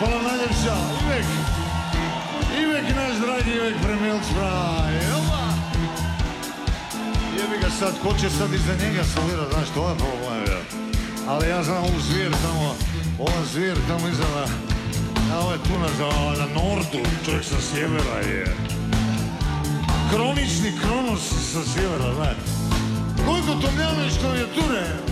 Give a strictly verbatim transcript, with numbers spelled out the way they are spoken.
Hvala najljepša, Ivek. Ivek, naš dragi Ivek Premilc, braj. Jebi ga sad, ko će sad iza njega salirat, znaš, to je problem, ja. Ali ja znam ovu zvijer tamo, ova zvijer tamo iza na, ja ovaj tu na, na nordu, čovjek sa sjevera je. Kronični Kronos sa sjevera, znaš. Gojko Tomljanović klavijature.